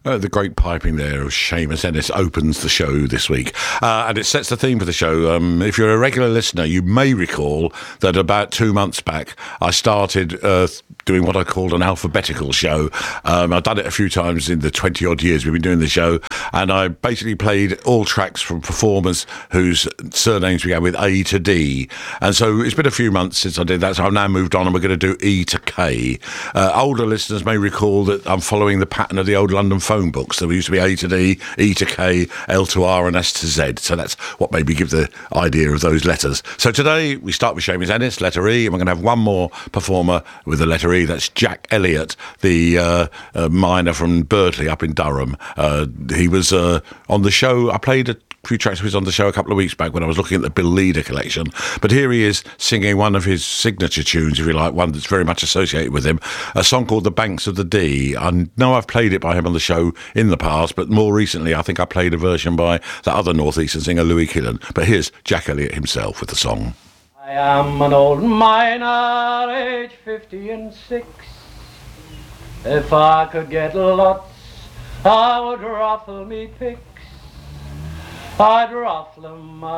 The great piping there of Seamus Ennis opens the show this week, and it sets the theme for the show. If you're a regular listener, you may recall that about 2 months back I started doing what I called an alphabetical show. I've done it a few times in the 20-odd years we've been doing the show, and I basically played all tracks from performers whose surnames began with A to D. And so it's been a few months since I did that, so I've now moved on and we're going to do E to K. Older listeners may recall that I'm following the pattern of the old London phone books. There used to be A to D, E to K, L to R and S to Z. So that's what made me give the idea of those letters. So today we start with Seamus Ennis, letter E, and we're going to have one more performer with the letter E. That's Jack Elliott, the miner from Birdley up in Durham. He was on the show. I played a few tracks of his on the show a couple of weeks back when I was looking at the Bill Leader collection. But here he is singing one of his signature tunes, if you like, one that's very much associated with him, a song called The Banks of the Dee. I know I've played it by him on the show in the past, but more recently I think I played a version by the other northeastern singer, Louis Killen. But here's Jack Elliott himself with the song. I am an old miner, age 56. If I could get lots, I would ruffle me picks. I'd ruffle 'em